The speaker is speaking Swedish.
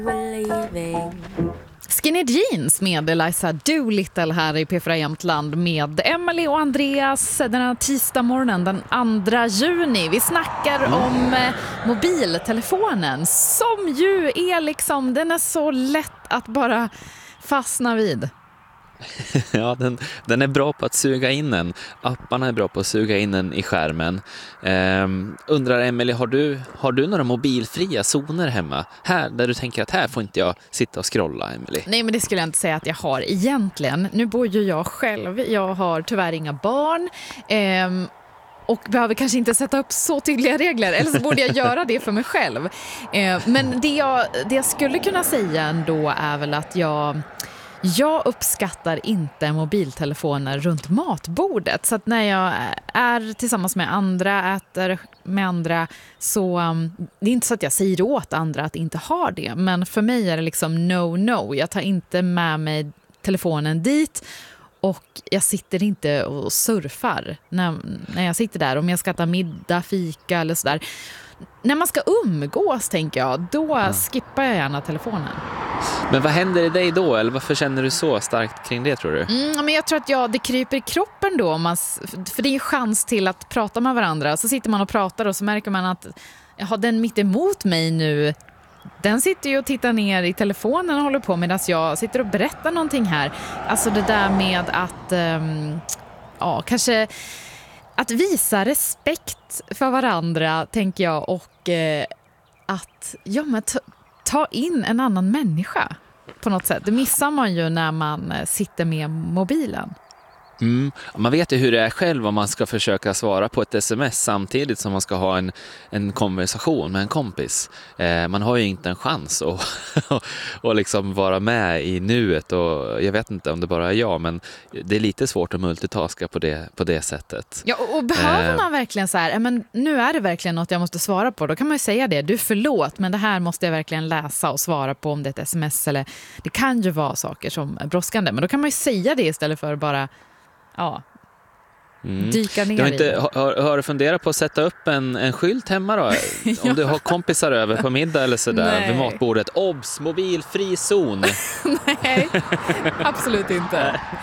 Skinny Jeans med Eliza Doolittle här i P4 Jämtland med Emily och Andreas den här tisdag morgonen den 2 juni. Vi snackar om mobiltelefonen som ju är liksom, den är så lätt att bara fastna vid. Ja, den är bra på att suga in en. Apparna är bra på att suga in en i skärmen. Undrar Emily, har du några mobilfria zoner hemma? Här, där du tänker att här får inte jag sitta och scrolla, Emily. Nej, men det skulle jag inte säga att jag har egentligen. Nu bor ju jag själv. Jag har tyvärr inga barn. Och behöver kanske inte sätta upp så tydliga regler. Eller så borde jag göra det för mig själv. Men det jag skulle kunna säga ändå är väl att jag uppskattar inte mobiltelefoner runt matbordet. Så att när jag är tillsammans med andra, äter med andra, så det är inte så att jag säger åt andra att inte ha det. Men för mig är det liksom no. Jag tar inte med mig telefonen dit. Och jag sitter inte och surfar när jag sitter där. Om jag ska ta middag, fika eller sådär. När man ska umgås, tänker jag, då skippar jag gärna telefonen. Men vad händer i dig då? Eller varför känner du så starkt kring det, tror du? Men jag tror att det kryper i kroppen då. För det är ju chans till att prata med varandra. Så sitter man och pratar och så märker man att den mitt emot mig nu, den sitter ju och tittar ner i telefonen och håller på medan jag sitter och berättar någonting här. Alltså det där med att kanske att visa respekt för varandra, tänker jag, och att ta in en annan människa på något sätt. Det missar man ju när man sitter med mobilen. Man vet ju hur det är själv om man ska försöka svara på ett sms samtidigt som man ska ha en konversation med en kompis. Man har ju inte en chans att liksom vara med i nuet, och jag vet inte om det bara är jag, men det är lite svårt att multitaska på det sättet. Ja, och behöver man verkligen så här, men nu är det verkligen något jag måste svara på, då kan man ju säga det. Du, förlåt, men det här måste jag verkligen läsa och svara på, om det är ett sms eller det kan ju vara saker som är brådskande, men då kan man ju säga det istället för bara dyka ner i det. Har du funderat på att sätta upp en skylt hemma då? Om du har kompisar över på middag eller sådär vid matbordet. Obs, mobilfri zon. Nej, absolut inte.